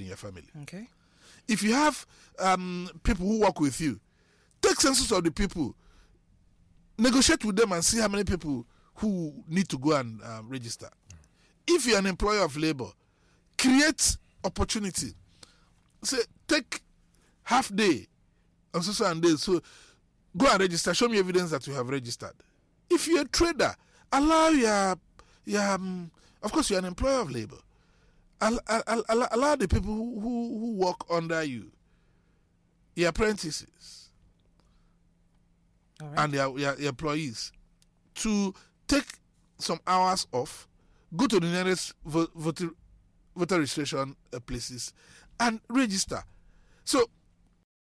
your family. Okay. If you have people who work with you, take census of the people, negotiate with them and see how many people who need to go and register. If you're an employer of labor, create opportunity. Say, take half day on so and days. So go and register. Show me evidence that you have registered. If you're a trader, allow of course, you're an employer of labor. Allow the people who work under you, your apprentices, All right. and your employees, to take some hours off, go to the nearest voter registration places, and register. So